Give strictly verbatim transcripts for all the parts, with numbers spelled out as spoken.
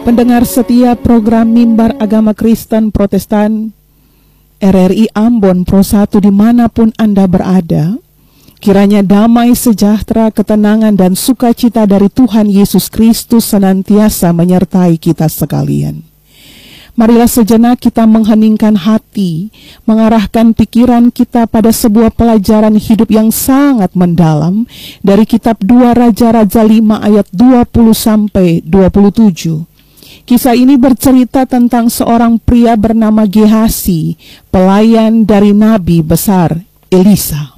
Pendengar setia program Mimbar Agama Kristen Protestan R R I Ambon Pro satu dimanapun Anda berada, kiranya damai sejahtera, ketenangan dan sukacita dari Tuhan Yesus Kristus senantiasa menyertai kita sekalian. Marilah sejenak kita mengheningkan hati, mengarahkan pikiran kita pada sebuah pelajaran hidup yang sangat mendalam dari kitab dua Raja-Raja lima ayat dua puluh sampai dua puluh tujuh. Kisah ini bercerita tentang seorang pria bernama Gehasi, pelayan dari Nabi besar Elisa.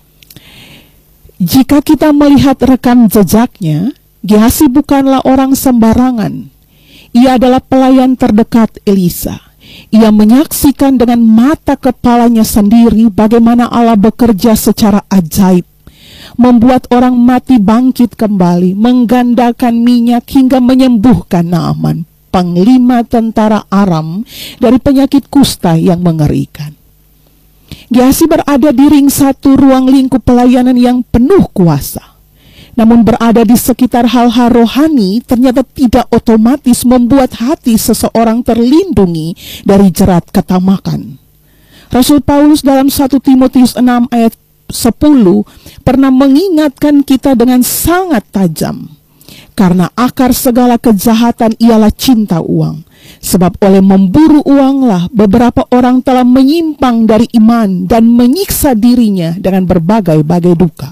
Jika kita melihat rekam jejaknya, Gehasi bukanlah orang sembarangan. Ia adalah pelayan terdekat Elisa. Ia menyaksikan dengan mata kepalanya sendiri bagaimana Allah bekerja secara ajaib, membuat orang mati bangkit kembali, menggandakan minyak hingga menyembuhkan Naaman, panglima tentara Aram, dari penyakit kusta yang mengerikan. Gehasi berada di ring satu ruang lingkup pelayanan yang penuh kuasa. Namun berada di sekitar hal-hal rohani ternyata tidak otomatis membuat hati seseorang terlindungi dari jerat ketamakan. Rasul Paulus dalam satu Timotius enam ayat sepuluh pernah mengingatkan kita dengan sangat tajam. Karena akar segala kejahatan ialah cinta uang. Sebab oleh memburu uanglah beberapa orang telah menyimpang dari iman dan menyiksa dirinya dengan berbagai-bagai duka.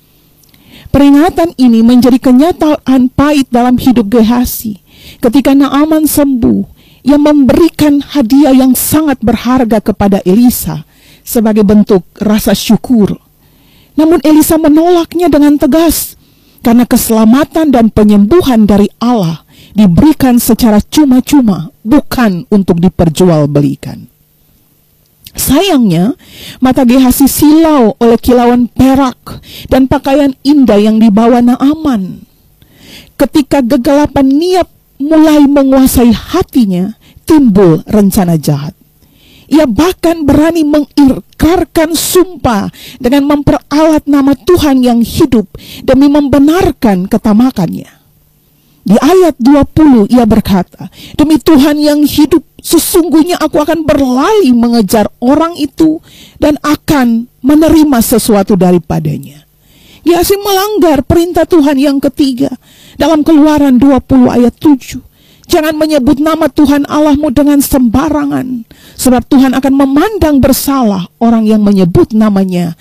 Peringatan ini menjadi kenyataan pahit dalam hidup Gehasi. Ketika Naaman sembuh, ia memberikan hadiah yang sangat berharga kepada Elisa sebagai bentuk rasa syukur. Namun Elisa menolaknya dengan tegas, karena keselamatan dan penyembuhan dari Allah diberikan secara cuma-cuma, bukan untuk diperjualbelikan. Sayangnya, mata Gehasi silau oleh kilauan perak dan pakaian indah yang dibawa Naaman. Ketika kegelapan niat mulai menguasai hatinya, timbul rencana jahat. Ia bahkan berani mengikrarkan sumpah dengan memperalat nama Tuhan yang hidup demi membenarkan ketamakannya. Di ayat dua puluh ia berkata, "Demi Tuhan yang hidup, sesungguhnya aku akan berlari mengejar orang itu dan akan menerima sesuatu daripadanya." Gehasi melanggar perintah Tuhan yang ketiga dalam Keluaran dua puluh ayat tujuh. Jangan menyebut nama Tuhan Allahmu dengan sembarangan, sebab Tuhan akan memandang bersalah orang yang menyebut namanya